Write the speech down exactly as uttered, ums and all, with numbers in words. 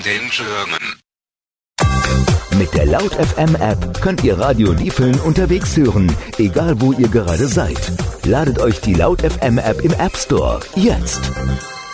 den Türmen. Mit der Laut F M App könnt ihr Radio Liefeln unterwegs hören, egal wo ihr gerade seid. Ladet euch die Laut F M App im App Store jetzt.